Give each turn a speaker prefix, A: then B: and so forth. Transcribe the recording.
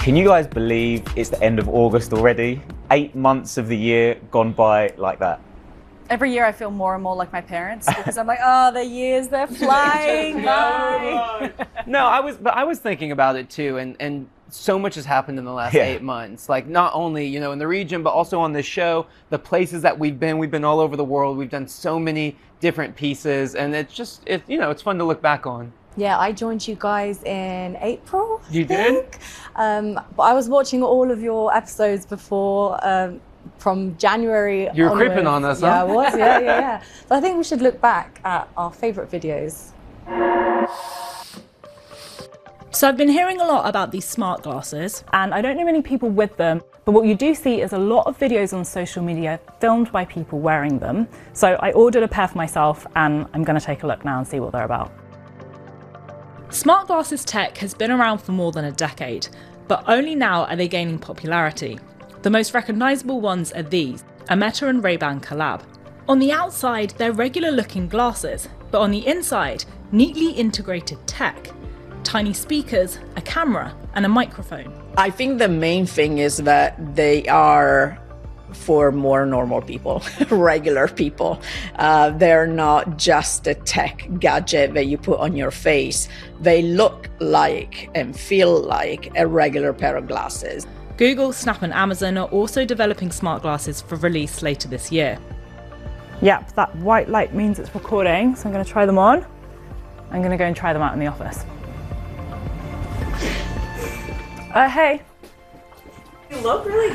A: Can you guys believe it's the end of August already? 8 months of the year gone by like that.
B: Every year I feel more and more like my parents because I'm like, oh, the years, they're flying by.
C: No, I was thinking about it too, and so much has happened in the last 8 months. Like not only, you know, in the region, but also on this show, the places that we've been all over the world. We've done so many different pieces, and you know, it's fun to look back on.
D: Yeah, I joined you guys in April.
C: You did?
D: But I was watching all of your episodes before, from January.
C: You were creeping on us, huh?
D: Yeah, I was. Yeah. So I think we should look back at our favourite videos.
E: So I've been hearing a lot about these smart glasses, and I don't know many people with them, but what you do see is a lot of videos on social media filmed by people wearing them. So I ordered a pair for myself, and I'm going to take a look now and see what they're about. Smart glasses tech has been around for more than a decade, but only now are they gaining popularity. The most recognisable ones are these, a Meta and Ray-Ban collab. On the outside, they're regular looking glasses, but on the inside, neatly integrated tech. Tiny speakers, a camera, and a microphone.
F: I think the main thing is that they are for more normal people, regular people. They're not just a tech gadget that you put on your face. They look like and feel like a regular pair of glasses.
E: Google, Snap and Amazon are also developing smart glasses for release later this year. Yep, that white light means it's recording, so I'm going to try them on. I'm going to go and try them out in the office. Hey.
G: You look really